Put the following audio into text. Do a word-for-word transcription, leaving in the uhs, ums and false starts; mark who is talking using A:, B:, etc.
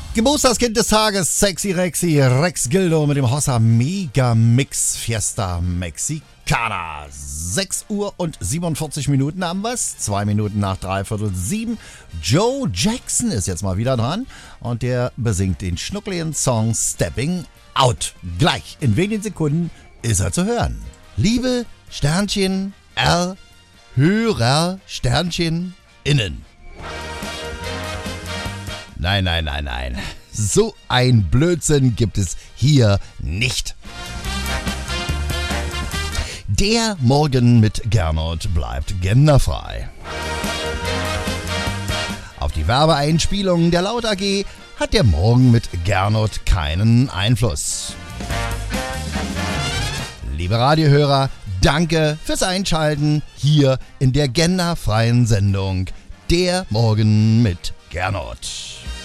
A: Geburtstagskind des Tages, Sexy Rexy, Rex Gildo mit dem Hossa Mega Mix Fiesta Mexicana. sechs Uhr und siebenundvierzig Minuten haben wir's, zwei Minuten nach dreiviertel sieben. Joe Jackson ist jetzt mal wieder dran und der besingt den schnuckligen Song Stepping Out. Gleich, in wenigen Sekunden ist er zu hören. Liebe Sternchen R, Hörer Sternchen innen. Nein, nein, nein, nein. So ein Blödsinn gibt es hier nicht. Der Morgen mit Gernot bleibt genderfrei. Auf die Werbeeinspielungen der Laut A G hat der Morgen mit Gernot keinen Einfluss. Liebe Radiohörer, danke fürs Einschalten hier in der genderfreien Sendung Der Morgen mit Gernot.